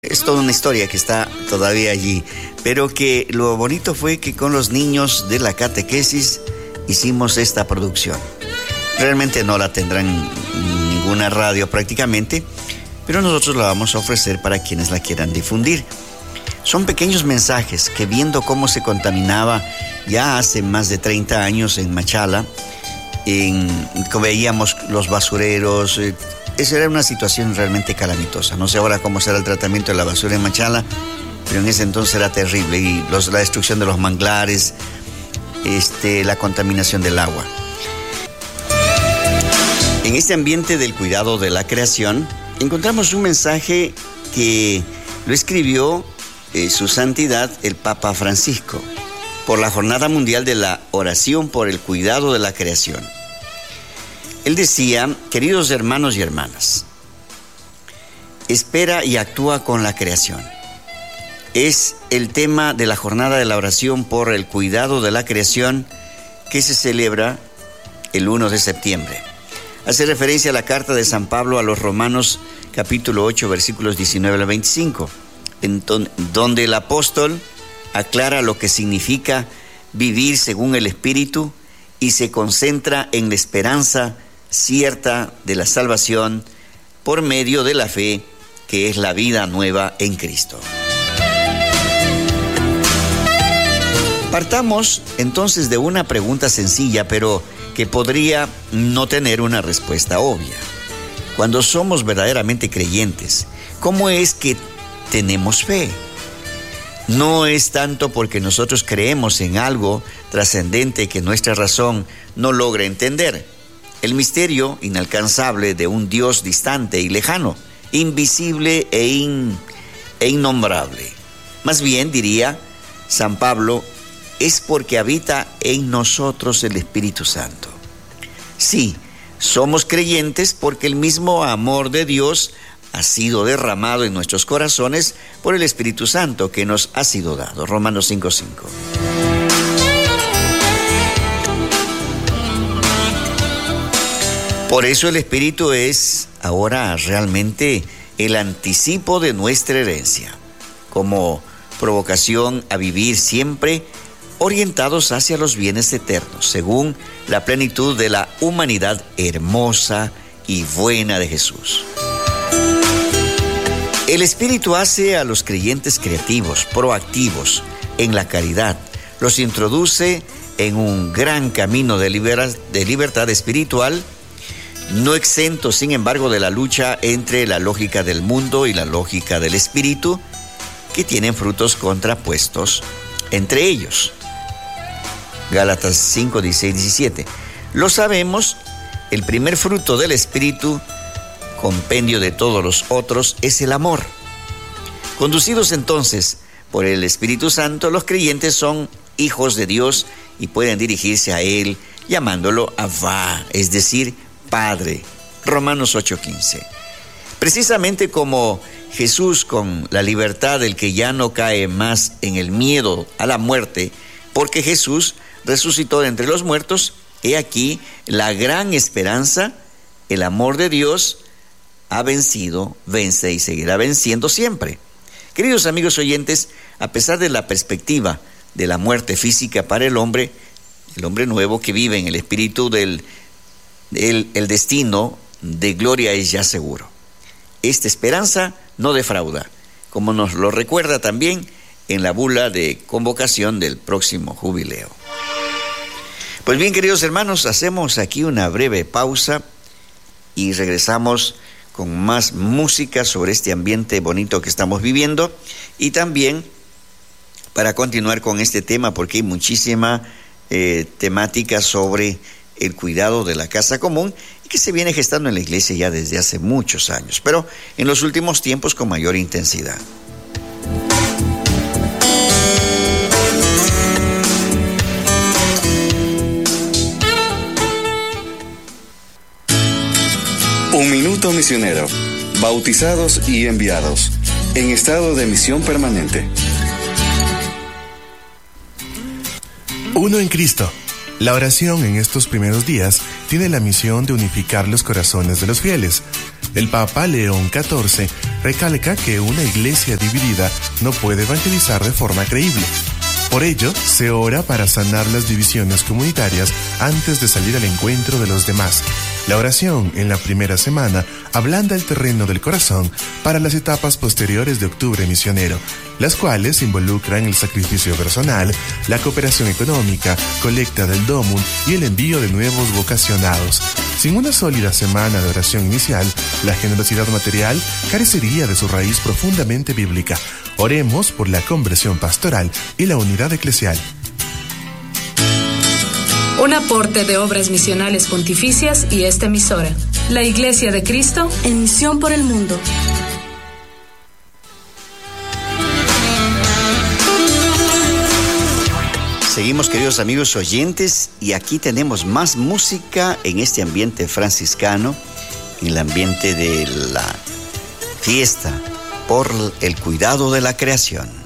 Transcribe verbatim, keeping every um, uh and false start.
Es toda una historia que está todavía allí, pero que lo bonito fue que con los niños de la catequesis hicimos esta producción. Realmente no la tendrán ninguna radio prácticamente, pero nosotros la vamos a ofrecer para quienes la quieran difundir. Son pequeños mensajes que, viendo cómo se contaminaba ya hace más de treinta años en Machala, en, veíamos los basureros. Eh, Esa era una situación realmente calamitosa. No sé ahora cómo será el tratamiento de la basura en Machala, pero en ese entonces era terrible. Y los, la destrucción de los manglares, este, la contaminación del agua. En este ambiente del cuidado de la creación, encontramos un mensaje que lo escribió eh, su santidad el Papa Francisco por la Jornada Mundial de la Oración por el Cuidado de la Creación. Él decía: queridos hermanos y hermanas, espera y actúa con la creación. Es el tema de la jornada de la oración por el cuidado de la creación que se celebra el primero de septiembre. Hace referencia a la carta de San Pablo a los Romanos, capítulo ocho, versículos diecinueve al veinticinco, en donde el apóstol aclara lo que significa vivir según el Espíritu y se concentra en la esperanza cierta de la salvación por medio de la fe, que es la vida nueva en Cristo. Partamos entonces de una pregunta sencilla, pero que podría no tener una respuesta obvia. Cuando somos verdaderamente creyentes, ¿cómo es que tenemos fe? No es tanto porque nosotros creemos en algo trascendente que nuestra razón no logra entender. El misterio inalcanzable de un Dios distante y lejano, invisible e, in, e innombrable. Más bien, diría San Pablo, es porque habita en nosotros el Espíritu Santo. Sí, somos creyentes porque el mismo amor de Dios ha sido derramado en nuestros corazones por el Espíritu Santo que nos ha sido dado. Romanos cinco cinco. Por eso el Espíritu es ahora realmente el anticipo de nuestra herencia, como provocación a vivir siempre orientados hacia los bienes eternos, según la plenitud de la humanidad hermosa y buena de Jesús. El Espíritu hace a los creyentes creativos, proactivos en la caridad, los introduce en un gran camino de, libera, de libertad espiritual, no exento, sin embargo, de la lucha entre la lógica del mundo y la lógica del Espíritu, que tienen frutos contrapuestos entre ellos. Gálatas cinco, dieciséis, diecisiete. Lo sabemos, el primer fruto del Espíritu, compendio de todos los otros, es el amor. Conducidos entonces por el Espíritu Santo, los creyentes son hijos de Dios y pueden dirigirse a Él llamándolo Abba, es decir, Padre. Romanos ocho, quince. Precisamente como Jesús, con la libertad del que ya no cae más en el miedo a la muerte, porque Jesús resucitó de entre los muertos, he aquí la gran esperanza, el amor de Dios ha vencido, vence y seguirá venciendo siempre. Queridos amigos oyentes, a pesar de la perspectiva de la muerte física para el hombre, el hombre nuevo que vive en el espíritu del el, el destino de gloria es ya seguro. Esta esperanza no defrauda, como nos lo recuerda también en la bula de convocación del próximo jubileo. Pues bien, queridos hermanos, hacemos aquí una breve pausa y regresamos con más música sobre este ambiente bonito que estamos viviendo y también para continuar con este tema, porque hay muchísima eh, temática sobre el cuidado de la casa común y que se viene gestando en la iglesia ya desde hace muchos años, pero en los últimos tiempos con mayor intensidad. Un minuto misionero, bautizados y enviados, en estado de misión permanente. Uno en Cristo. La oración en estos primeros días tiene la misión de unificar los corazones de los fieles, el Papa León catorce recalca que una iglesia dividida no puede evangelizar de forma creíble. Por ello, se ora para sanar las divisiones comunitarias antes de salir al encuentro de los demás. La oración en la primera semana ablanda el terreno del corazón para las etapas posteriores de Octubre Misionero, las cuales involucran el sacrificio personal, la cooperación económica, colecta del Domum y el envío de nuevos vocacionados. Sin una sólida semana de oración inicial, la generosidad material carecería de su raíz profundamente bíblica. Oremos por la conversión pastoral y la unidad eclesial. Un aporte de Obras Misionales Pontificias y esta emisora. La Iglesia de Cristo en misión por el mundo. Seguimos, queridos amigos oyentes, y aquí tenemos más música en este ambiente franciscano, en el ambiente de la fiesta por el cuidado de la creación.